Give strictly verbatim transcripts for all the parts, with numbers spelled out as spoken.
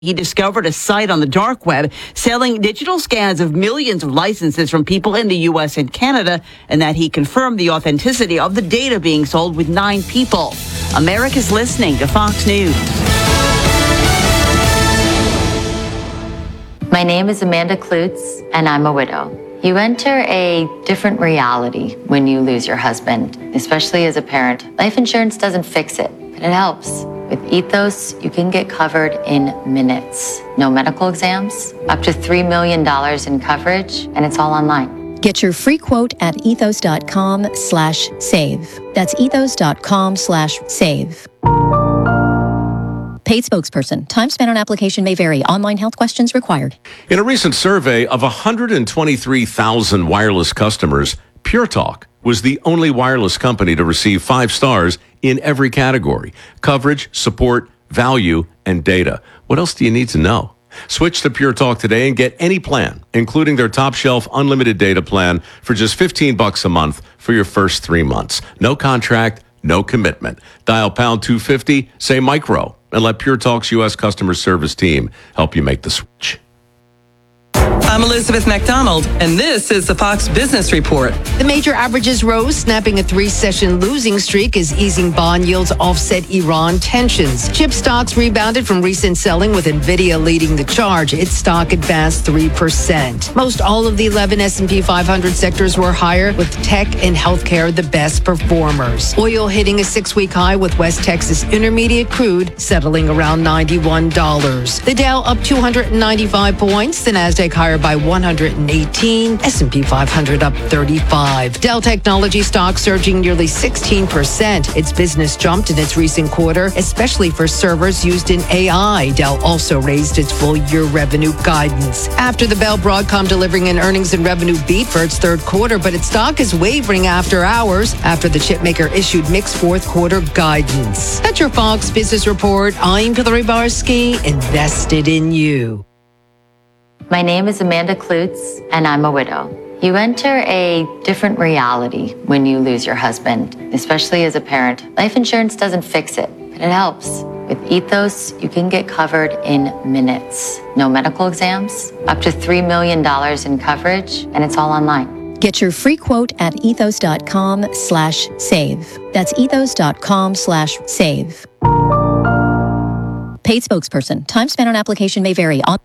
He discovered a site on the dark web selling digital scans of millions of licenses from people in the U S and Canada, and that he confirmed the authenticity of the data being sold with nine people. America's listening to Fox News. My name is Amanda Klutz, and I'm a widow. You enter a different reality when you lose your husband, especially as a parent. Life insurance doesn't fix it, but it helps. With Ethos, you can get covered in minutes. No medical exams, up to three million dollars in coverage, and it's all online. Get your free quote at ethos.com slash save. That's ethos.com slash save. Paid spokesperson. Time spent on application may vary. Online health questions required. In a recent survey of one hundred twenty-three thousand wireless customers, Pure Talk was the only wireless company to receive five stars in every category: coverage, support, value, and data. What else do you need to know? Switch to Pure Talk today and get any plan, including their top shelf unlimited data plan, for just fifteen bucks a month for your first three months. No contract, no commitment. Dial pound two fifty, say micro, and let Pure Talk's U S customer service team help you make the switch. I'm Elizabeth McDonald, and this is the Fox Business Report. The major averages rose, snapping a three-session losing streak as easing bond yields offset Iran tensions. Chip stocks rebounded from recent selling, with NVIDIA leading the charge. Its stock advanced three percent. Most all of the eleven S and P five hundred sectors were higher, with tech and healthcare the best performers. Oil hitting a six-week high, with West Texas Intermediate crude settling around ninety-one dollars. The Dow up two hundred ninety-five points, the Nasdaq higher by one hundred eighteen, S and P five hundred up thirty-five. Dell Technology stock surging nearly sixteen percent. Its business jumped in its recent quarter, especially for servers used in A I. Dell also raised its full-year revenue guidance. After the bell, Broadcom delivering an earnings and revenue beat for its third quarter, but its stock is wavering after hours after the chipmaker issued mixed fourth quarter guidance. That's your Fox Business Report. I'm Hillary Barsky, invested in you. My name is Amanda Klutz, and I'm a widow. You enter a different reality when you lose your husband, especially as a parent. Life insurance doesn't fix it, but it helps. With Ethos, you can get covered in minutes. No medical exams, up to three million dollars in coverage, and it's all online. Get your free quote at ethos.com slash save. That's ethos.com slash save. Paid spokesperson. Time spent on application may vary. On-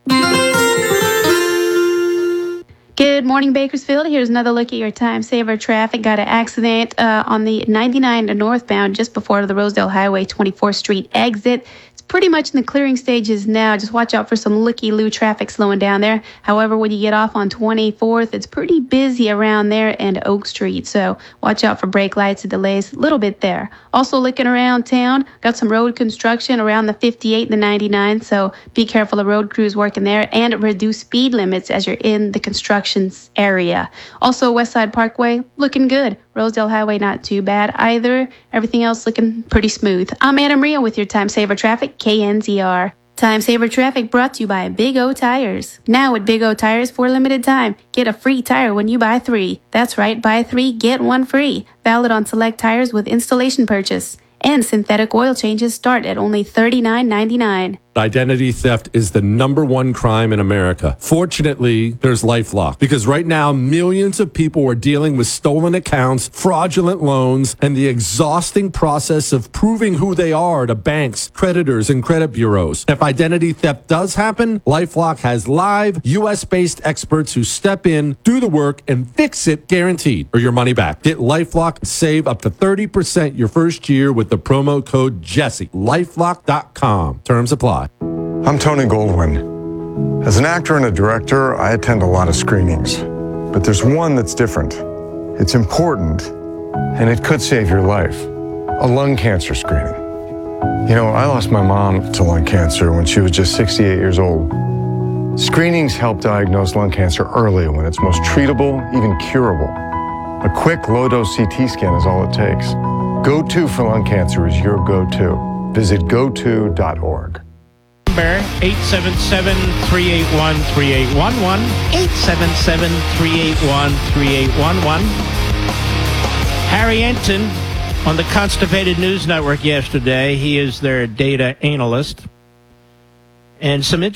Good morning, Bakersfield. Here's another look at your time saver traffic. Got an accident uh, on the ninety-nine northbound just before the Rosedale Highway twenty-fourth Street exit. It's pretty much in the clearing stages now. Just watch out for some looky-loo traffic slowing down there. However, when you get off on twenty-fourth, it's pretty busy around there and Oak Street. So watch out for brake lights and delays a little bit there. Also looking around town, got some road construction around the fifty-eight and the ninety-nine. So be careful of road crews working there, and reduce speed limits as you're in the construction area. Also, West Side Parkway looking good. Rosedale Highway not too bad either. Everything else looking pretty smooth. I'm Anna Maria with your Time Saver Traffic, K N Z R. Time Saver Traffic brought to you by Big O Tires. Now at Big O Tires, for a limited time, get a free tire when you buy three. That's right, buy three, get one free. Valid on select tires with installation purchase. And synthetic oil changes start at only thirty-nine ninety-nine. Identity theft is the number one crime in America. Fortunately, there's LifeLock, because right now millions of people are dealing with stolen accounts, fraudulent loans, and the exhausting process of proving who they are to banks, creditors, and credit bureaus. If identity theft does happen, LifeLock has live U S-based experts who step in, do the work, and fix it, guaranteed, or your money back. Get LifeLock and save up to thirty percent your first year with the promo code Jesse. LifeLock dot com. Terms apply. I'm Tony Goldwyn. As an actor and a director, I attend a lot of screenings. But there's one that's different. It's important, and it could save your life. A lung cancer screening. You know, I lost my mom to lung cancer when she was just sixty-eight years old. Screenings help diagnose lung cancer early when it's most treatable, even curable. A quick, low-dose C T scan is all it takes. Go-To for lung cancer is your go-to. Visit go to dot org. eight seven seven, three eight one, three eight one one, eight seven seven, three eight one, three eight one one. Harry Enton on the Constipated News Network yesterday. He is their data analyst. and some